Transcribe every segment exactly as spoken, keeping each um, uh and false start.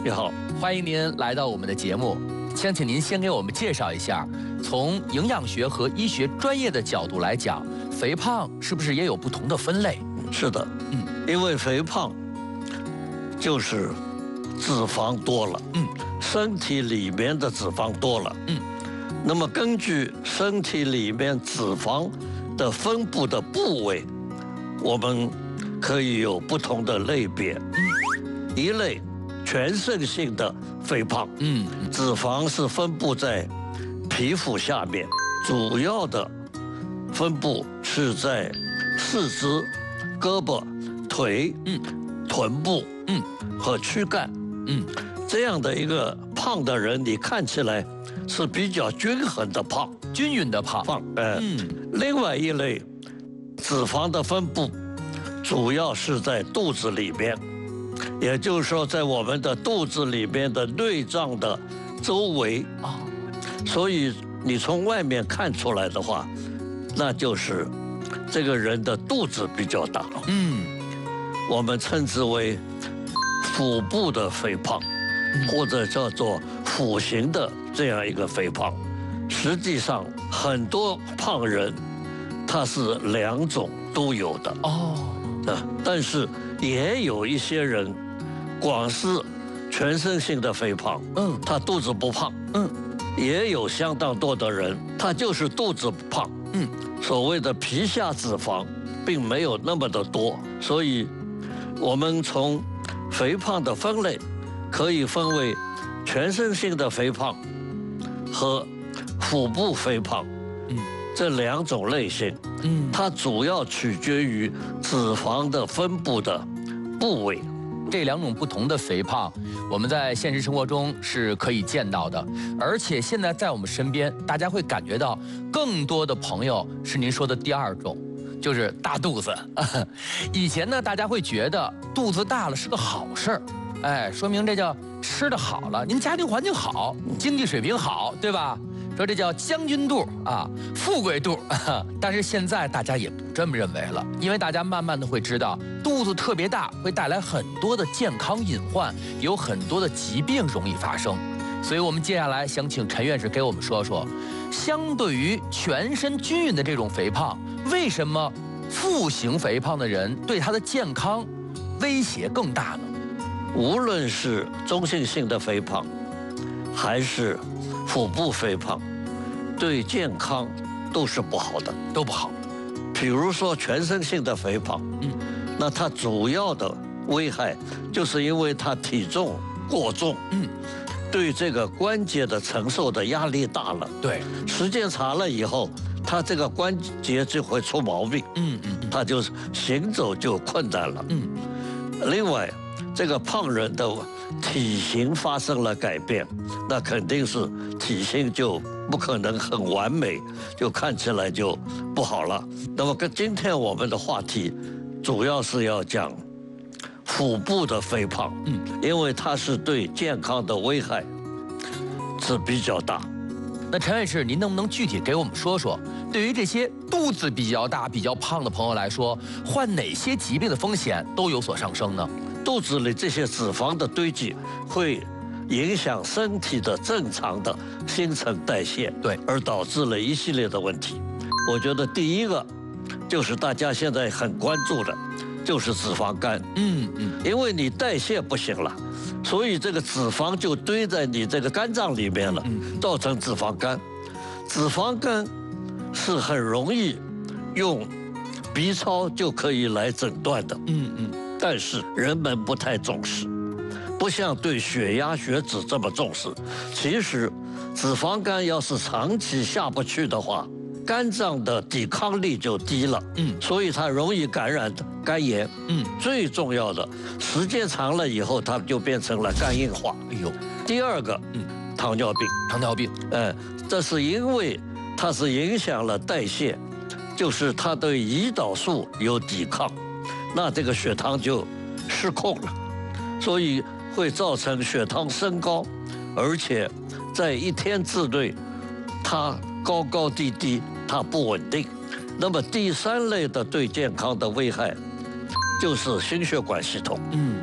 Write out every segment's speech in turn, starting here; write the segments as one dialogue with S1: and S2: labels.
S1: 你好，
S2: 欢迎您来到我们的节目。想请您先给我们介绍一下，从营养学和医学专业的角度来讲，肥胖是不是也有不同的分类？
S1: 是的，嗯，因为肥胖就是脂肪多了，嗯，身体里面的脂肪多了，嗯，那么根据身体里面脂肪的分布的部位，我们可以有不同的类别，嗯，一类全身性的肥胖，嗯，脂肪是分布在皮肤下面，主要的分布是在四肢、胳膊、腿、嗯、臀部、嗯和躯干，嗯，这样的一个胖的人，你看起来是比较均衡的胖，
S2: 均匀的胖。
S1: 胖，呃，嗯，另外一类脂肪的分布主要是在肚子里面。也就是说，在我们的肚子里面的内脏的周围啊，所以你从外面看出来的话，那就是这个人的肚子比较大。嗯，我们称之为腹部的肥胖，或者叫做腹型的这样一个肥胖。实际上，很多胖人他是两种都有的哦，啊，但是也有一些人，光是全身性的肥胖，嗯，他肚子不胖，嗯，也有相当多的人，他就是肚子不胖，嗯，所谓的皮下脂肪并没有那么的多，所以我们从肥胖的分类可以分为全身性的肥胖和腹部肥胖，嗯，这两种类型，嗯，它主要取决于脂肪的分布的部位。
S2: 这两种不同的肥胖，我们在现实生活中是可以见到的，而且现在在我们身边，大家会感觉到更多的朋友是您说的第二种，就是大肚子。以前呢，大家会觉得肚子大了是个好事儿，哎，说明这叫吃得好了，您家庭环境好，经济水平好，对吧？说这叫将军肚啊，富贵肚。但是现在大家也不这么认为了，因为大家慢慢的会知道，肚子特别大会带来很多的健康隐患，有很多的疾病容易发生。所以我们接下来想请陈院士给我们说说，相对于全身均匀的这种肥胖，为什么腹型肥胖的人对他的健康威胁更大呢？
S1: 无论是中性性的肥胖，还是腹部肥胖，对健康都是不好的，
S2: 都不好。
S1: 比如说全身性的肥胖，嗯，那它主要的危害就是因为它体重过重，嗯，对这个关节的承受的压力大了，
S2: 对，
S1: 时间长了以后，它这个关节就会出毛病，嗯嗯，它就是行走就困难了，嗯。另外，这个胖人的体型发生了改变，那肯定是体型就不可能很完美，就看起来就不好了。那么跟今天我们的话题主要是要讲腹部的肥胖，嗯，因为它是对健康的危害是比较大。
S2: 那陈院士，您能不能具体给我们说说，对于这些肚子比较大、比较胖的朋友来说，患哪些疾病的风险都有所上升呢？
S1: 肚子里这些脂肪的堆积会影响身体的正常的新陈代谢，
S2: 对，
S1: 而导致了一系列的问题。我觉得第一个就是大家现在很关注的，就是脂肪肝。嗯嗯，因为你代谢不行了，所以这个脂肪就堆在你这个肝脏里面了，造成脂肪肝。脂肪肝是很容易用 B 超就可以来诊断的。嗯嗯。但是人们不太重视，不像对血压、血脂这么重视。其实，脂肪肝要是长期下不去的话，肝脏的抵抗力就低了，嗯，所以它容易感染肝炎，嗯，最重要的，时间长了以后，它就变成了肝硬化。哎呦，第二个，嗯，糖尿病，
S2: 糖尿病，
S1: 呃，这是因为它是影响了代谢，就是它对胰岛素有抵抗。那这个血糖就失控了，所以会造成血糖升高，而且在一天之内，它高高低低，它不稳定。那么第三类的对健康的危害，就是心血管系统。嗯，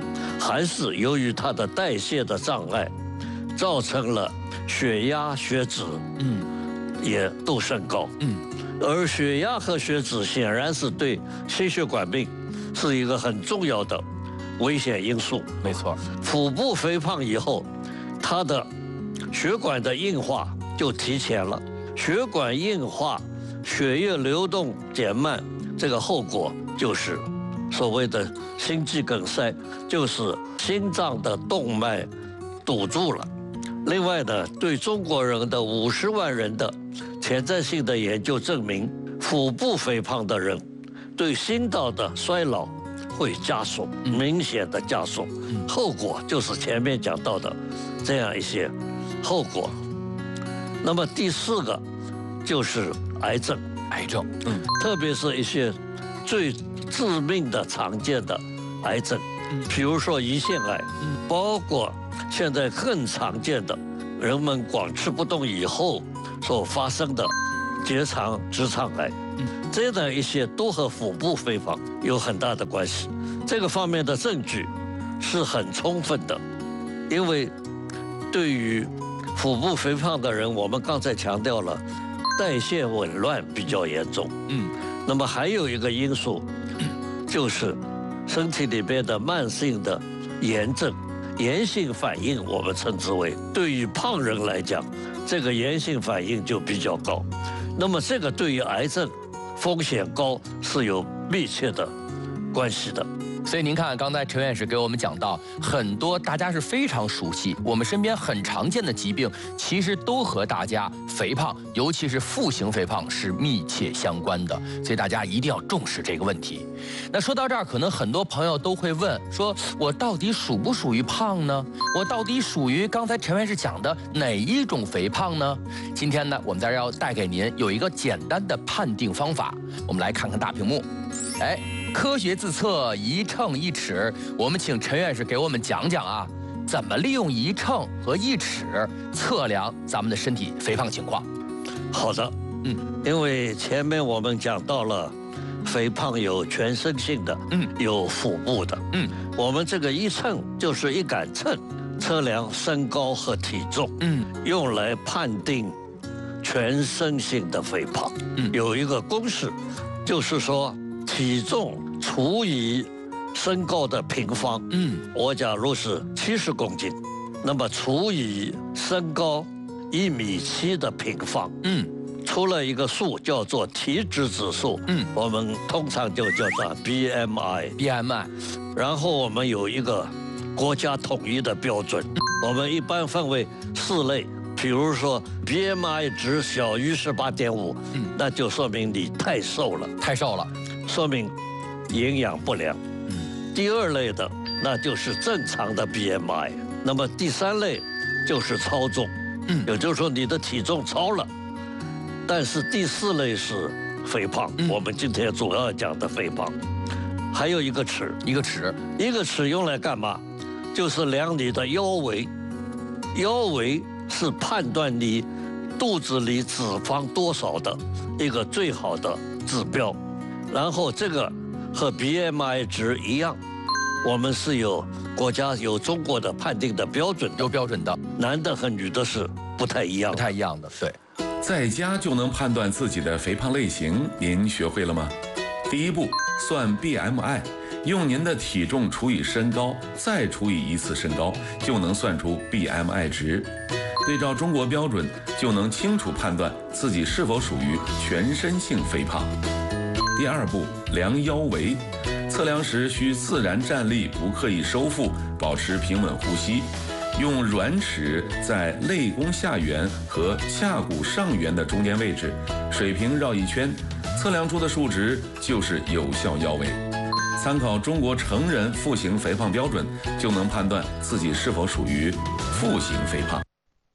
S1: 还是由于它的代谢的障碍，造成了血压、血脂，嗯，也都升高，嗯，而血压和血脂显然是对心血管病是一个很重要的危险因素。
S2: 没错，
S1: 腹部肥胖以后，它的血管的硬化就提前了，血管硬化，血液流动减慢，这个后果就是所谓的心肌梗塞，就是心脏的动脉堵住了。另外呢，对中国人的五十万人的潜在性的研究证明，腹部肥胖的人对心脏的衰老会加速，明显的加速，后果就是前面讲到的这样一些后果。那么第四个就是癌症，
S2: 癌症，嗯，
S1: 特别是一些最致命的常见的癌症，比如说胰腺癌，包括现在更常见的人们广吃不动以后所发生的结肠直肠癌，这样的一些都和腹部肥胖有很大的关系。这个方面的证据是很充分的，因为对于腹部肥胖的人，我们刚才强调了代谢紊乱比较严重，嗯，那么还有一个因素就是身体里边的慢性的炎症。炎性反应我们称之为，对于胖人来讲，这个炎性反应就比较高，那么这个对于癌症风险高是有密切的关系的。
S2: 所以您看，刚才陈院士给我们讲到，很多大家是非常熟悉，我们身边很常见的疾病，其实都和大家肥胖，尤其是腹型肥胖是密切相关的。所以大家一定要重视这个问题。那说到这儿，可能很多朋友都会问，说我到底属不属于胖呢？我到底属于刚才陈院士讲的哪一种肥胖呢？今天呢，我们在这要带给您有一个简单的判定方法。我们来看看大屏幕，哎。科学自测，一秤一尺。我们请陈院士给我们讲讲啊，怎么利用一秤和一尺测量咱们的身体肥胖情况。
S1: 好的，嗯，因为前面我们讲到了，肥胖有全身性的，嗯，有腹部的，嗯，我们这个一秤就是一杆秤，测量身高和体重，嗯，用来判定全身性的肥胖。嗯，有一个公式，就是说。体重除以身高的平方，嗯，我假如是七十公斤，那么除以身高一米七的平方，嗯，出了一个数叫做体脂指数，嗯，我们通常就叫做 B M I，B
S2: M I，
S1: 然后我们有一个国家统一的标准，我们一般分为四类。比如说 B M I 值小于十八点五，嗯，那就说明你太瘦了，
S2: 太瘦了，
S1: 说明营养不良。嗯，第二类的那就是正常的 B M I， 那么第三类就是超重，嗯，也就是说你的体重超了。但是第四类是肥胖，嗯，我们今天主要讲的肥胖。还有一个尺，
S2: 一个尺，
S1: 一个尺用来干嘛？就是量你的腰围，腰围。是判断你肚子里脂肪多少的一个最好的指标，然后这个和 B M I 值一样，我们是有国家有中国的判定的标准，
S2: 有标准的，
S1: 男的和女的是不太一样，
S2: 不太一样的。对，
S3: 在家就能判断自己的肥胖类型，您学会了吗？第一步，算 B M I， 用您的体重除以身高，再除以一次身高，就能算出 B M I 值。对照中国标准，就能清楚判断自己是否属于全身性肥胖。第二步，量腰围，测量时需自然站立，不刻意收腹，保持平稳呼吸。用软尺在肋弓下缘和下骨上缘的中间位置水平绕一圈，测量出的数值就是有效腰围。参考中国成人腹型肥胖标准，就能判断自己是否属于腹型肥胖。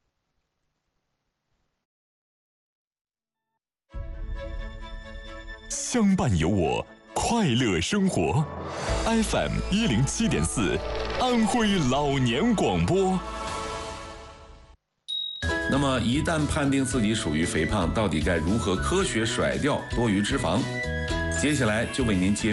S4: 相伴有我，快乐生活。F M 一零七点四，安徽老年广播。
S3: 那么，一旦判定自己属于肥胖，到底该如何科学甩掉多余脂肪？接下来就为您揭秘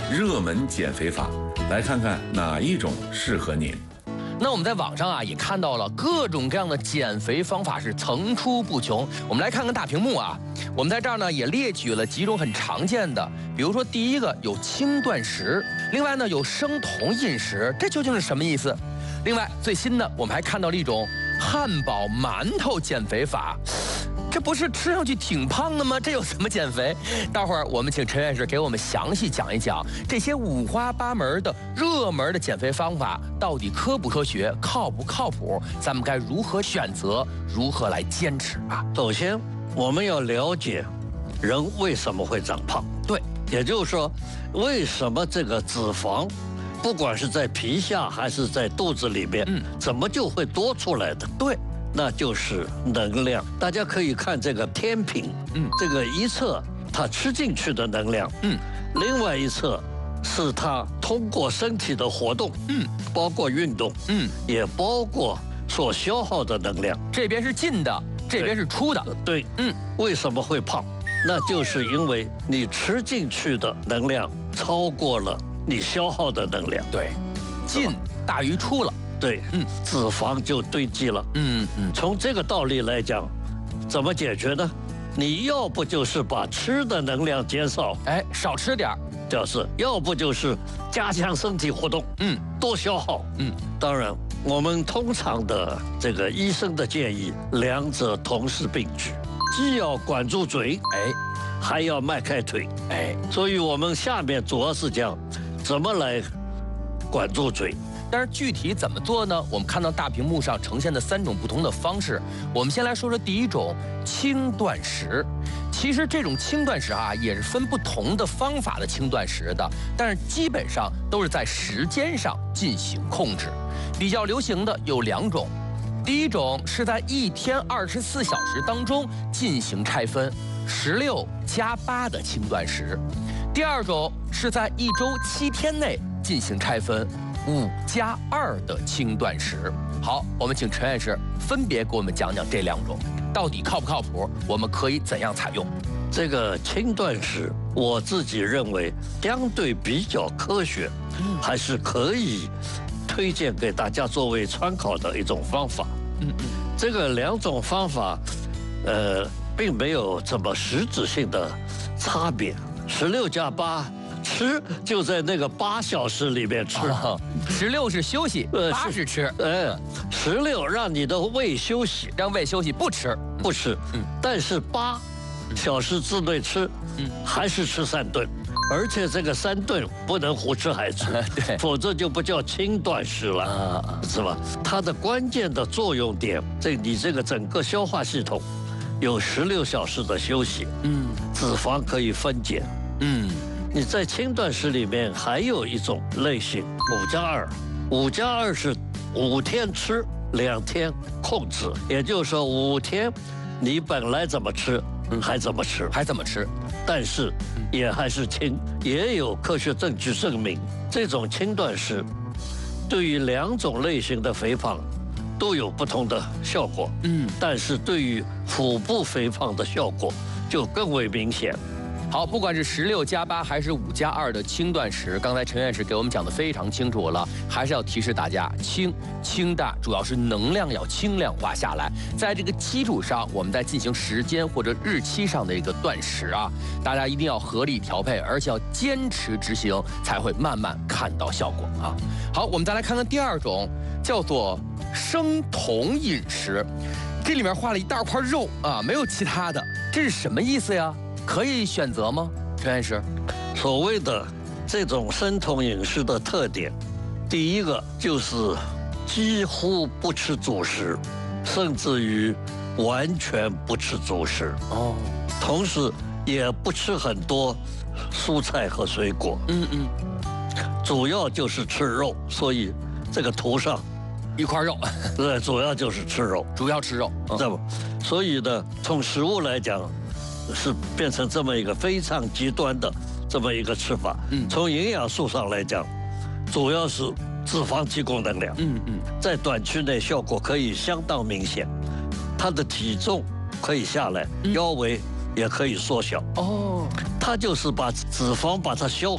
S3: 热门减肥法，来看看哪一种适合您。
S2: 那我们在网上啊也看到了各种各样的减肥方法是层出不穷。我们来看看大屏幕啊，我们在这儿呢也列举了几种很常见的，比如说第一个有轻断食，另外呢有生酮饮食，这究竟是什么意思？另外最新的我们还看到了一种汉堡馒头减肥法。这不是吃上去挺胖的吗？这有什么减肥？待会儿我们请陈院士给我们详细讲一讲这些五花八门的热门的减肥方法到底科不科学、靠不靠谱？咱们该如何选择、如何来坚持啊？
S1: 首先，我们要了解人为什么会长胖。
S2: 对，
S1: 也就是说，为什么这个脂肪，不管是在皮下还是在肚子里面，嗯，怎么就会多出来的？
S2: 对。
S1: 那就是能量，大家可以看这个天平，嗯，这个一侧它吃进去的能量，嗯，另外一侧是它通过身体的活动，嗯，包括运动，嗯，也包括所消耗的能量。
S2: 这边是进的，这边是出的，
S1: 对，嗯，为什么会胖？那就是因为你吃进去的能量超过了你消耗的能量，
S2: 对，进大于出了。
S1: 对，嗯，脂肪就堆积了。嗯嗯，从这个道理来讲，怎么解决呢？你要不就是把吃的能量减少，
S2: 哎，少吃点儿，
S1: 就是；要不就是加强身体活动，嗯，多消耗，嗯。当然，我们通常的这个医生的建议，两者同时并举，既要管住嘴，哎，还要迈开腿，哎。所以我们下面主要是讲怎么来管住嘴。
S2: 但是具体怎么做呢？我们看到大屏幕上呈现的三种不同的方式。我们先来说说第一种轻断食。其实这种轻断食啊，也是分不同的方法的轻断食的，但是基本上都是在时间上进行控制。比较流行的有两种，第一种是在一天二十四小时当中进行拆分，十六加八的轻断食；第二种是在一周七天内进行拆分，五加二的轻断食。好，我们请陈院士分别给我们讲讲这两种到底靠不靠谱，我们可以怎样采用。
S1: 这个轻断食，我自己认为相对比较科学，还是可以推荐给大家作为参考的一种方法。嗯嗯，这个两种方法，呃，并没有什么实质性的差别。十六加八。吃就在那个八小时里面吃，
S2: 十六是休息，八是吃。
S1: 哎，十六让你的胃休息，
S2: 让胃休息，不吃
S1: 不吃。嗯，但是八小时之内吃，嗯，还是吃三顿，而且这个三顿不能胡吃海吃，对，否则就不叫轻断食了，啊，是吧？它的关键的作用点，这你这个整个消化系统有十六小时的休息，嗯，脂肪可以分解，嗯。你在轻断食里面还有一种类型，五加二，五加二是五天吃，两天控制，也就是说五天你本来怎么吃，还怎么吃，
S2: 还怎么吃，
S1: 但是也还是轻，也有科学证据证明，这种轻断食对于两种类型的肥胖都有不同的效果，嗯，但是对于腹部肥胖的效果就更为明显。
S2: 好，不管是十六加八还是五加二的轻断食，刚才陈院士给我们讲的非常清楚了，还是要提示大家，轻轻的主要是能量要轻量化下来，在这个基础上，我们再进行时间或者日期上的一个断食啊，大家一定要合理调配，而且要坚持执行，才会慢慢看到效果啊。好，我们再来看看第二种，叫做生酮饮食，这里面画了一大块肉啊，没有其他的，这是什么意思呀？可以选择吗，陈院士？
S1: 所谓的这种生酮饮食的特点，第一个就是几乎不吃主食，甚至于完全不吃主食。哦，同时也不吃很多蔬菜和水果。嗯嗯，主要就是吃肉，所以这个图上
S2: 一块肉，
S1: 对，主要就是吃肉，
S2: 主要吃肉，
S1: 对吧？所以呢，从食物来讲，是变成这么一个非常极端的这么一个吃法。嗯，从营养素上来讲，主要是脂肪提供能量。嗯嗯，在短期内效果可以相当明显，它的体重可以下来，腰围也可以缩小。哦，它就是把脂肪把它消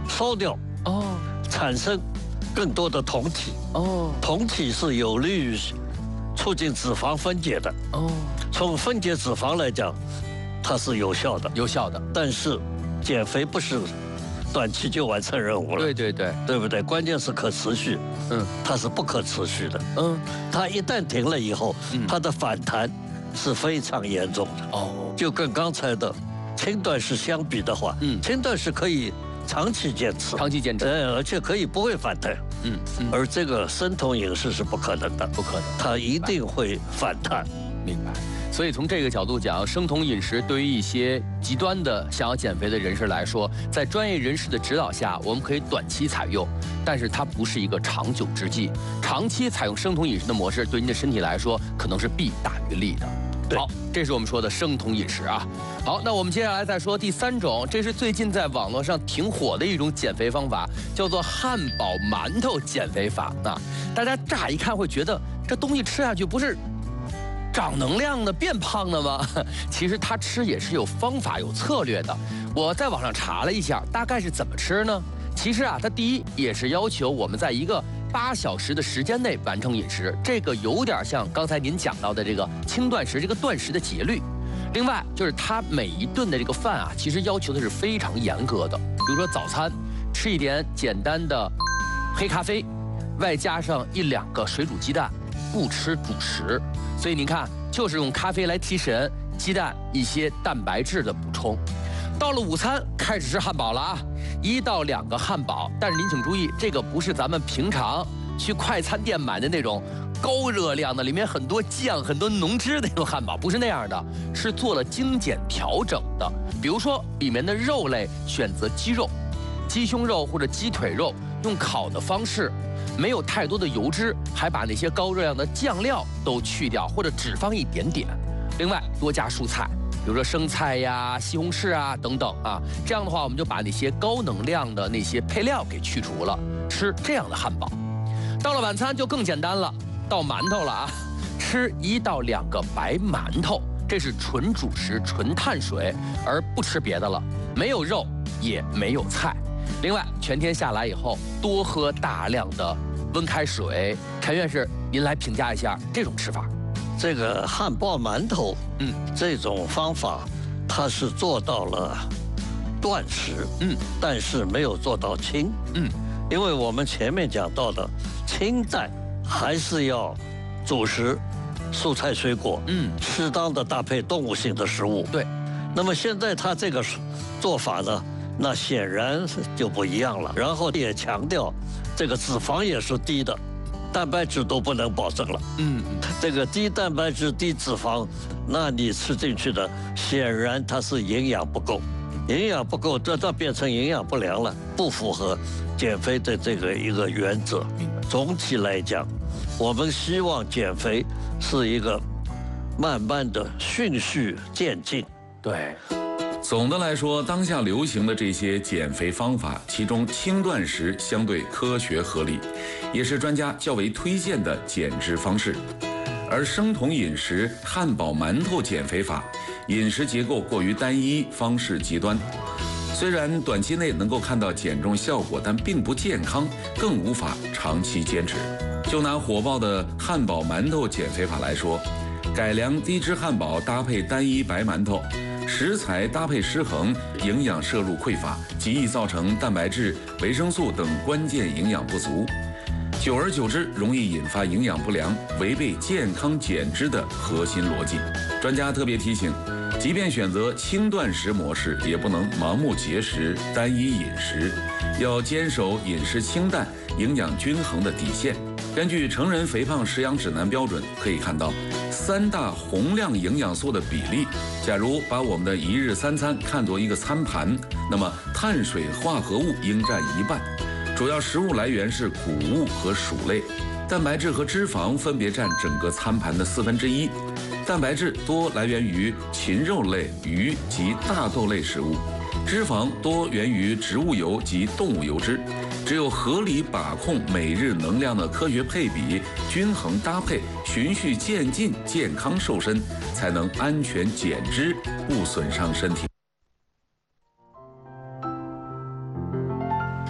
S1: 烧掉，
S2: 哦
S1: 产生更多的酮体。
S2: 哦
S1: 酮体是有利于促进脂肪分解的。
S2: 哦，
S1: 从分解脂肪来讲，它是有效的。
S2: 有效的。
S1: 但是，减肥不是短期就完成任务了。
S2: 对对对，
S1: 对不对？关键是可持续。
S2: 嗯，
S1: 它是不可持续的。
S2: 嗯，
S1: 它一旦停了以后，
S2: 嗯
S1: 它的反弹是非常严重的。
S2: 哦，
S1: 就跟刚才的轻断食相比的话，
S2: 嗯
S1: 轻断食可以长期坚持，
S2: 长期坚持。
S1: 呃，而且可以不会反弹。
S2: 嗯嗯，
S1: 而这个生酮饮食是不可能的，
S2: 不可能。
S1: 它一定会反弹。
S2: 明白。所以从这个角度讲，生酮饮食对于一些极端的想要减肥的人士来说，在专业人士的指导下，我们可以短期采用，但是它不是一个长久之计。长期采用生酮饮食的模式，对您的身体来说可能是弊大于利的。好，这是我们说的生酮饮食啊。好，那我们接下来再说第三种，这是最近在网络上挺火的一种减肥方法，叫做汉堡馒头减肥法啊。大家乍一看会觉得这东西吃下去不是长能量的、变胖的吗？其实它吃也是有方法、有策略的。我在网上查了一下，大概是怎么吃呢？其实啊，它第一也是要求我们在一个八小时的时间内完成饮食，这个有点像刚才您讲到的这个轻断食这个断食的节律。另外就是它每一顿的这个饭啊，其实要求的是非常严格的。比如说早餐吃一点简单的黑咖啡，外加上一两个水煮鸡蛋，不吃主食。所以您看，就是用咖啡来提神，鸡蛋一些蛋白质的补充。到了午餐开始吃汉堡了啊，一到两个汉堡，但是您请注意，这个不是咱们平常去快餐店买的那种高热量的，里面很多酱、很多浓汁的那种汉堡，不是那样的，是做了精简调整的。比如说里面的肉类选择鸡肉、鸡胸肉或者鸡腿肉，用烤的方式，没有太多的油脂，还把那些高热量的酱料都去掉，或者只放一点点。另外多加蔬菜，比如说生菜呀、西红柿啊等等啊，这样的话我们就把那些高能量的那些配料给去除了，吃这样的汉堡。到了晚餐就更简单了，到馒头了啊，吃一到两个白馒头，这是纯主食、纯碳水，而不吃别的了，没有肉也没有菜。另外全天下来以后，多喝大量的温开水。陈院士，您来评价一下这种吃法。
S1: 这个汉堡馒头，
S2: 嗯，
S1: 这种方法，它是做到了断食，
S2: 嗯，
S1: 但是没有做到轻，
S2: 嗯，
S1: 因为我们前面讲到的清淡还是要主食、蔬菜、水果，
S2: 嗯，
S1: 适当的搭配动物性的食物。
S2: 对，
S1: 那么现在它这个做法呢，那显然就不一样了。然后也强调，这个脂肪也是低的，蛋白质都不能保证了。
S2: 嗯，
S1: 这个低蛋白质、低脂肪，那你吃进去的显然它是营养不够，营养不够，这这变成营养不良了，不符合减肥的这个一个原则。总体来讲，我们希望减肥是一个慢慢的循序渐进。
S2: 对。
S3: 总的来说，当下流行的这些减肥方法，其中轻断食相对科学合理，也是专家较为推荐的减脂方式。而生酮饮食、汉堡馒头减肥法，饮食结构过于单一，方式极端。虽然短期内能够看到减重效果，但并不健康，更无法长期坚持。就拿火爆的汉堡馒头减肥法来说，改良低脂汉堡搭配单一白馒头，食材搭配失衡，营养摄入匮乏，极易造成蛋白质、维生素等关键营养不足，久而久之容易引发营养不良，违背健康减脂的核心逻辑。专家特别提醒，即便选择轻断食模式，也不能盲目节食、单一饮食，要坚守饮食清淡、营养均衡的底线。根据成人肥胖食养指南标准，可以看到三大宏量营养素的比例。假如把我们的一日三餐看作一个餐盘，那么碳水化合物应占一半，主要食物来源是谷物和薯类，蛋白质和脂肪分别占整个餐盘的四分之一。蛋白质多来源于禽肉类、鱼及大豆类食物，脂肪多源于植物油及动物油脂。只有合理把控每日能量的科学配比，均衡搭配，循序渐进，健康瘦身，才能安全减脂，不损伤身体。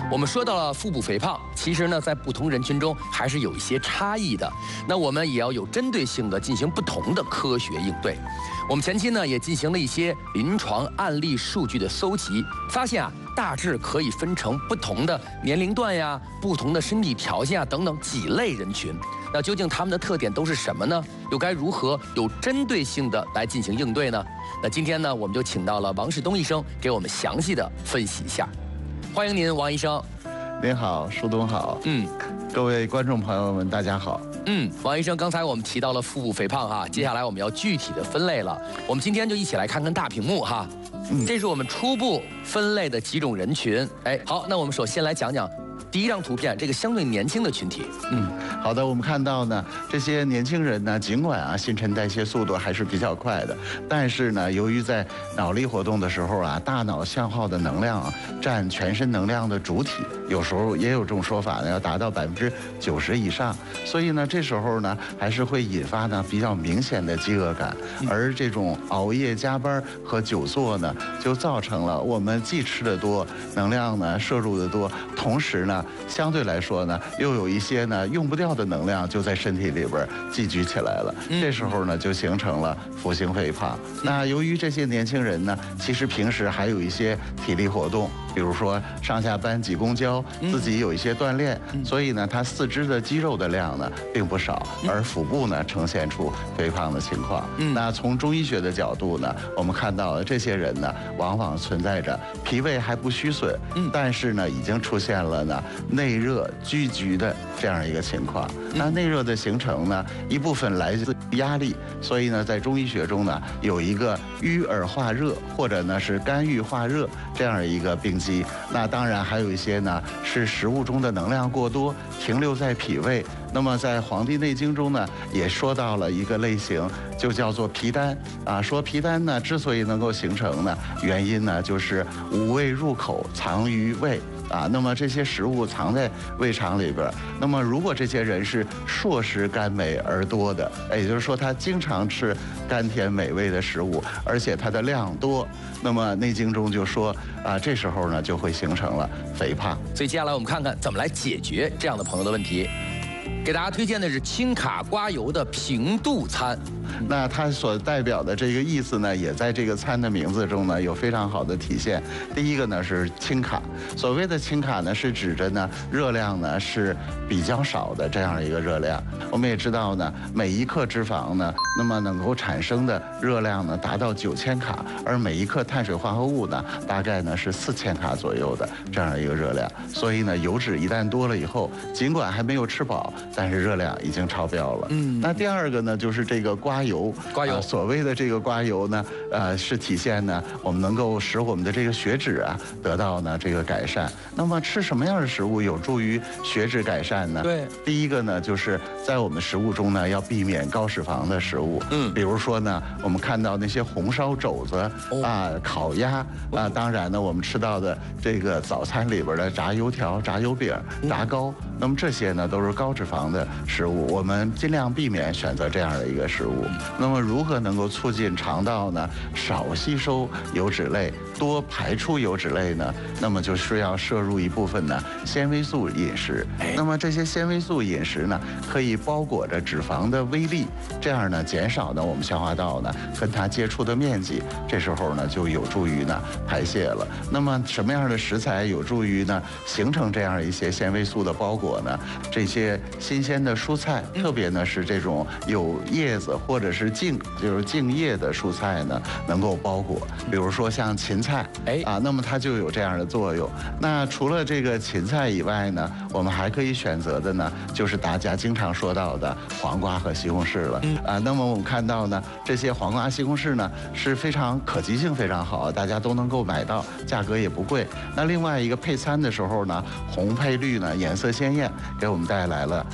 S2: 我们说到了腹部肥胖，其实呢，在不同人群中还是有一些差异的。那我们也要有针对性的进行不同的科学应对。我们前期呢也进行了一些临床案例数据的搜集，发现啊，大致可以分成不同的年龄段呀、不同的身体条件啊等等几类人群。那究竟他们的特点都是什么呢？又该如何有针对性的来进行应对呢？那今天呢，我们就请到了王世东医生给我们详细的分析一下。欢迎您，王医生。
S5: 您好，舒东好。
S2: 嗯，
S5: 各位观众朋友们，大家好。
S2: 嗯，王医生，刚才我们提到了腹部肥胖哈，接下来我们要具体的分类了。我们今天就一起来看看大屏幕哈，嗯、这是我们初步分类的几种人群。哎，好，那我们首先来讲讲第一张图片，这个相对年轻的群体。
S5: 嗯，好的，我们看到呢，这些年轻人呢，尽管啊新陈代谢速度还是比较快的，但是呢，由于在脑力活动的时候啊，大脑消耗的能量啊，占全身能量的主体，有时候也有这种说法呢，要达到百分之九十以上。所以呢，这时候呢，还是会引发呢比较明显的饥饿感，而这种熬夜加班和久坐呢，就造成了我们既吃得多，能量呢摄入的多，同时呢。相对来说呢，又有一些呢用不掉的能量就在身体里边积聚起来了。嗯、这时候呢，就形成了腹型肥胖。嗯、那由于这些年轻人呢，其实平时还有一些体力活动，比如说上下班挤公交，嗯、自己有一些锻炼，嗯、所以呢，他四肢的肌肉的量呢并不少，而腹部呢呈现出肥胖的情况。嗯、那从中医学的角度呢，我们看到这些人呢，往往存在着脾胃还不虚损，嗯、但是呢，已经出现了呢。内热拘局的这样一个情况，那内热的形成呢，一部分来自压力，所以呢，在中医学中呢，有一个郁而化热，或者呢是肝郁化热这样一个病机。那当然还有一些呢是食物中的能量过多，停留在脾胃。那么在《黄帝内经》中呢，也说到了一个类型，就叫做脾丹啊。说脾丹呢，之所以能够形成呢，原因呢就是五味入口，藏于胃。啊，那么这些食物藏在胃肠里边，那么如果这些人是硕食甘美而多的，也就是说他经常吃甘甜美味的食物，而且它的量多，那么《内经》中就说啊，这时候呢就会形成了肥胖。
S2: 所以接下来我们看看怎么来解决这样的朋友的问题。给大家推荐的是轻卡瓜油的平肚餐。
S5: 那它所代表的这个意思呢，也在这个餐的名字中呢有非常好的体现。第一个呢是轻卡，所谓的轻卡呢是指着呢热量呢是比较少的这样一个热量。我们也知道呢，每一克脂肪呢，那么能够产生的热量呢达到九千卡，而每一克碳水化合物呢大概呢是四千卡左右的这样一个热量。所以呢，油脂一旦多了以后，尽管还没有吃饱，但是热量已经超标了。嗯，那第二个呢就是这个瓜油。
S2: 瓜油、
S5: 呃，所谓的这个瓜油呢，呃，是体现呢，我们能够使我们的这个血脂啊得到呢这个改善。那么吃什么样的食物有助于血脂改善呢？
S2: 对，
S5: 第一个呢，就是在我们食物中呢要避免高脂肪的食物。嗯，比如说呢，我们看到那些红烧肘子、哦、啊、烤鸭啊，当然呢，我们吃到的这个早餐里边的炸油条、炸油饼、炸糕，嗯、那么这些呢都是高脂肪的食物，我们尽量避免选择这样的一个食物。那么如何能够促进肠道呢少吸收油脂类，多排出油脂类呢？那么就需要摄入一部分呢纤维素饮食。那么这些纤维素饮食呢，可以包裹着脂肪的微粒，这样呢减少呢我们消化道呢跟它接触的面积，这时候呢就有助于呢排泄了。那么什么样的食材有助于呢形成这样一些纤维素的包裹呢？这些新鲜的蔬菜，特别呢是这种有叶子或者是茎，就是茎叶的蔬菜呢，能够包裹。比如说像芹菜，哎啊，那么它就有这样的作用。那除了这个芹菜以外呢，我们还可以选择的呢，就是大家经常说到的黄瓜和西红柿了。啊，那么我们看到呢，这些黄瓜、西红柿呢是非常可及性非常好，大家都能够买到，价格也不贵。那另外一个配餐的时候呢，红配绿呢，颜色鲜艳，给我们带来了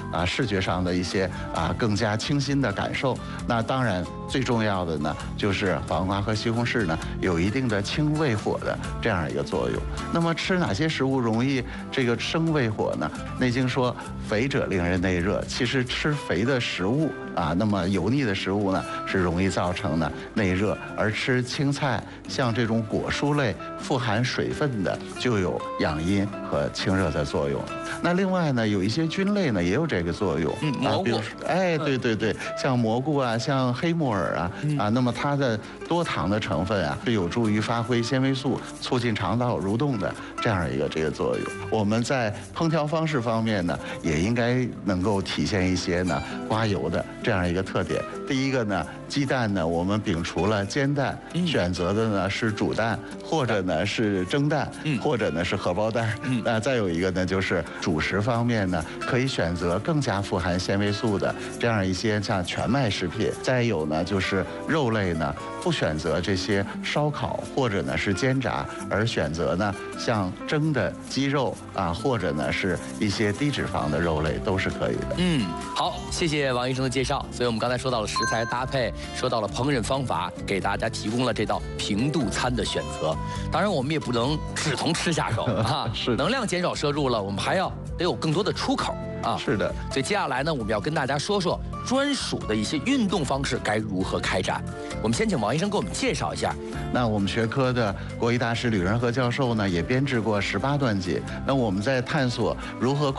S5: 啊视觉上的一些啊更加清新的感受。那当然最重要的呢，就是黄瓜和西红柿呢有一定的清胃火的这样一个作用。那么吃哪些食物容易这个生胃火呢？《内经》说肥者令人内热，其实吃肥的食物啊，那么油腻的食物呢是容易造成呢内热，而吃青菜像这种果蔬类富含水分的就有养阴和清热的作用。那另外呢，有一些菌类呢也有这个作用，
S2: 嗯，蘑菇，
S5: 啊、哎，对对对，像蘑菇啊，像黑木耳啊，
S2: 嗯、
S5: 啊，那么它的多糖的成分啊，是有助于发挥纤维素，促进肠道蠕动的这样一个这个作用。我们在烹调方式方面呢，也应该能够体现一些呢刮油的这样一个特点。第一个呢，鸡蛋呢，我们摒除了煎蛋，
S2: 嗯、
S5: 选择的呢是煮蛋，或者呢是蒸蛋，
S2: 嗯、
S5: 或者呢是荷包蛋。
S2: 嗯、
S5: 那再有一个呢，就是主食方面呢，可以选择更加富含纤维素的这样一些像全麦食品。再有呢，就是肉类呢，不选择这些烧烤或者呢是煎炸，而选择呢像蒸的鸡肉啊，或者呢是一些低脂肪的肉类都是可以的。
S2: 嗯，好，谢谢王医生的介绍。所以我们刚才说到了食材搭配，说到了烹饪方法，给大家提供了这道平肚餐的选择。当然，我们也不能只从吃下手啊，
S5: 是
S2: 能量减少摄入了，我们还要得有更多的出口啊。
S5: 是的。
S2: 所以接下来呢，我们要跟大家说说专属的一些运动方式该如何开展。我们先请王医生给我们介绍一下。
S5: 那我们学科的国医大师吕仁和教授呢，也编制过十八段解。那我们在探索如何